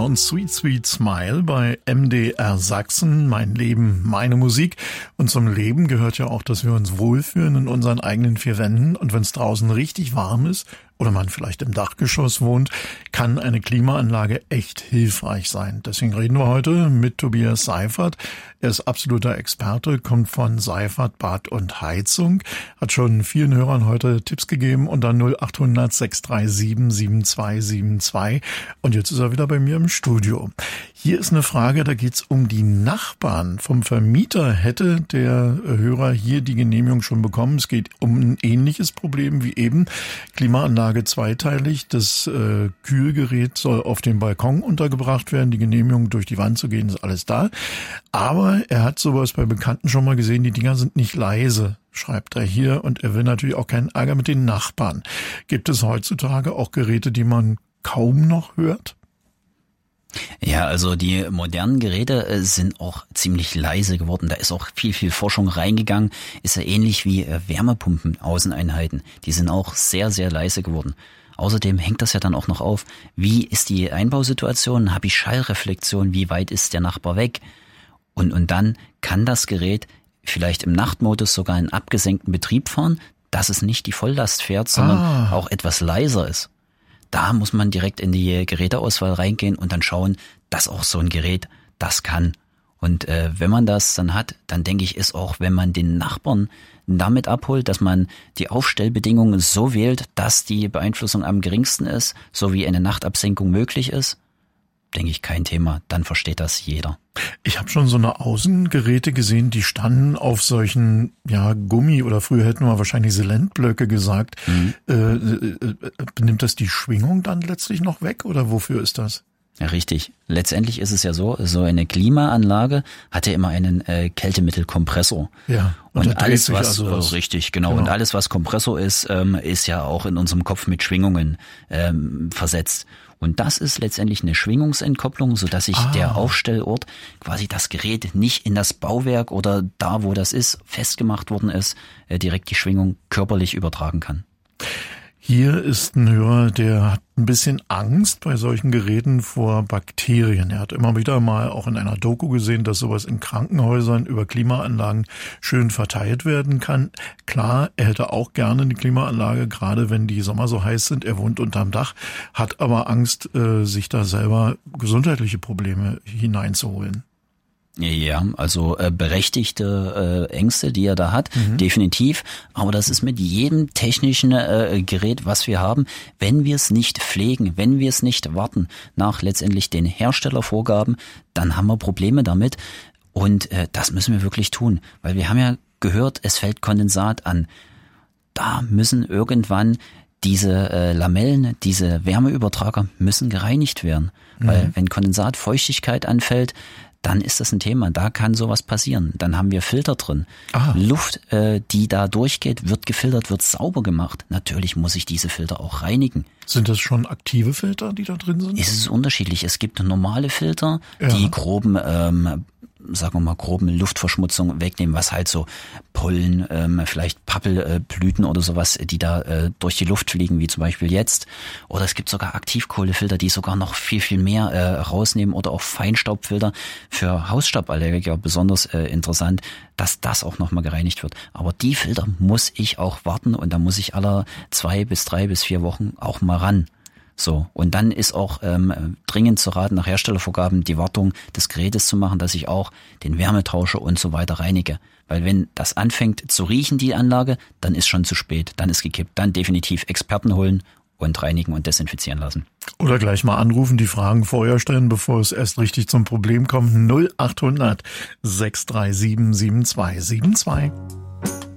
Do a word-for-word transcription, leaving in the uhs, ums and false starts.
und Sweet Sweet Smile bei M D R Sachsen. Mein Leben, meine Musik. Und zum Leben gehört ja auch, dass wir uns wohlfühlen in unseren eigenen vier Wänden. Und wenn es draußen richtig warm ist oder man vielleicht im Dachgeschoss wohnt, kann eine Klimaanlage echt hilfreich sein. Deswegen reden wir heute mit Tobias Seifert. Er ist absoluter Experte, kommt von Seifert Bad und Heizung, hat schon vielen Hörern heute Tipps gegeben unter null acht hundert sechs drei sieben sieben zwei sieben zwei. Und jetzt ist er wieder bei mir im Studio. Hier ist eine Frage, da geht's um die Nachbarn. Vom Vermieter hätte der Hörer hier die Genehmigung schon bekommen. Es geht um ein ähnliches Problem wie eben. Klimaanlage zweiteilig. Das äh, Kühlgerät soll auf dem Balkon untergebracht werden. Die Genehmigung durch die Wand zu gehen ist alles da. Aber er hat sowas bei Bekannten schon mal gesehen. Die Dinger sind nicht leise, schreibt er hier. Und er will natürlich auch keinen Ärger mit den Nachbarn. Gibt es heutzutage auch Geräte, die man kaum noch hört? Ja, also die modernen Geräte äh, sind auch ziemlich leise geworden. Da ist auch viel, viel Forschung reingegangen. Ist ja ähnlich wie äh, Wärmepumpen, Außeneinheiten. Die sind auch sehr, sehr leise geworden. Außerdem hängt das ja dann auch noch auf, wie ist die Einbausituation? Habe ich Schallreflexion? Wie weit ist der Nachbar weg? Und, und dann kann das Gerät vielleicht im Nachtmodus sogar in abgesenkten Betrieb fahren, dass es nicht die Volllast fährt, sondern ah. auch etwas leiser ist. Da muss man direkt in die Geräteauswahl reingehen und dann schauen, dass auch so ein Gerät das kann. Und äh, wenn man das dann hat, dann denke ich, ist auch, wenn man den Nachbarn damit abholt, dass man die Aufstellbedingungen so wählt, dass die Beeinflussung am geringsten ist, so wie eine Nachtabsenkung möglich ist, denke ich, kein Thema. Dann versteht das jeder. Ich habe schon so eine Außengeräte gesehen, die standen auf solchen, ja, Gummi oder früher hätten wir wahrscheinlich Selentblöcke gesagt. Mhm. Äh, äh, nimmt das die Schwingung dann letztlich noch weg oder wofür ist das? Ja, richtig. Letztendlich ist es ja so, so eine Klimaanlage hat ja immer einen äh, Kältemittelkompressor. Ja. Und, und alles, was, also was richtig, genau, genau. Und alles, was Kompressor ist, ähm, ist ja auch in unserem Kopf mit Schwingungen ähm, versetzt. Und das ist letztendlich eine Schwingungsentkopplung, so dass sich ah. der Aufstellort, quasi das Gerät nicht in das Bauwerk oder da, wo das ist, festgemacht worden ist, äh, direkt die Schwingung körperlich übertragen kann. Hier ist ein Hörer, der hat ein bisschen Angst bei solchen Geräten vor Bakterien. Er hat immer wieder mal auch in einer Doku gesehen, dass sowas in Krankenhäusern über Klimaanlagen schön verteilt werden kann. Klar, er hätte auch gerne eine Klimaanlage, gerade wenn die Sommer so heiß sind. Er wohnt unterm Dach, hat aber Angst, sich da selber gesundheitliche Probleme hineinzuholen. Ja, also äh, berechtigte äh, Ängste, die er da hat, mhm. definitiv. Aber das ist mit jedem technischen äh, Gerät, was wir haben, wenn wir es nicht pflegen, wenn wir es nicht warten nach letztendlich den Herstellervorgaben, dann haben wir Probleme damit. Und äh, das müssen wir wirklich tun, weil wir haben ja gehört, es fällt Kondensat an. Da müssen irgendwann diese äh, Lamellen, diese Wärmeübertrager müssen gereinigt werden. Mhm. Weil wenn Kondensat, Feuchtigkeit anfällt, dann ist das ein Thema. Da kann sowas passieren. Dann haben wir Filter drin. Ah. Luft, äh, die da durchgeht, wird gefiltert, wird sauber gemacht. Natürlich muss ich diese Filter auch reinigen. Sind das schon aktive Filter, die da drin sind? Es ist unterschiedlich. Es gibt normale Filter, ja. die groben, ähm, sagen wir mal, groben Luftverschmutzung wegnehmen, was halt so Pollen, ähm, vielleicht Pappelblüten oder sowas, die da äh, durch die Luft fliegen, wie zum Beispiel jetzt. Oder es gibt sogar Aktivkohlefilter, die sogar noch viel, viel mehr äh, rausnehmen oder auch Feinstaubfilter für Hausstauballergiker, besonders äh, interessant, dass das auch nochmal gereinigt wird. Aber die Filter muss ich auch warten und da muss ich alle zwei bis drei bis vier Wochen auch mal ran. So, und dann ist auch ähm, dringend zu raten, nach Herstellervorgaben die Wartung des Gerätes zu machen, dass ich auch den Wärmetauscher und so weiter reinige. Weil wenn das anfängt zu riechen, die Anlage, dann ist schon zu spät, dann ist gekippt. Dann definitiv Experten holen und reinigen und desinfizieren lassen. Oder gleich mal anrufen, die Fragen vorher stellen, bevor es erst richtig zum Problem kommt. null acht hundert sechs drei sieben sieben zwei sieben zwei.